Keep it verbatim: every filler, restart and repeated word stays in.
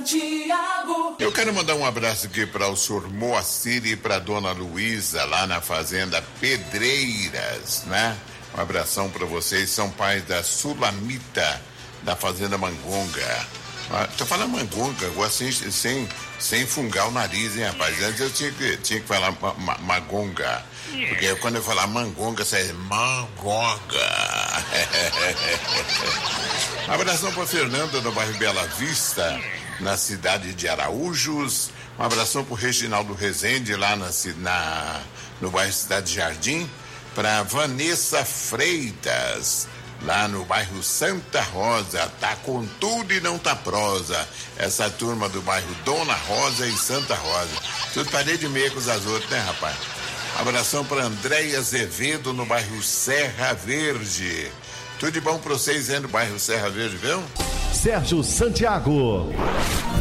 Tiago. Eu quero mandar um abraço aqui para o senhor Moacir e para dona Luísa lá na fazenda Pedreiras, né? Um abração para vocês, são pais da Sulamita da fazenda Mangonga. Ah, tô falando Mangonga, agora sem, sem, sem fungar o nariz, hein, rapaz? Antes eu tinha que, tinha que falar ma, ma, Magonga, porque quando eu falar Mangonga, você é Mangonga. Um abração para Fernanda do bairro Bela Vista, na cidade de Araújos. Um abração para o Reginaldo Rezende lá na, na, no bairro Cidade Jardim. Para Vanessa Freitas, lá no bairro Santa Rosa. Tá com tudo e não tá prosa. Essa turma do bairro Dona Rosa e Santa Rosa. Tudo parede meia com os outros, né, rapaz? Abração para Andréia Azevedo no bairro Serra Verde. Tudo de bom para vocês aí no bairro Serra Verde, viu? Sérgio Santiago.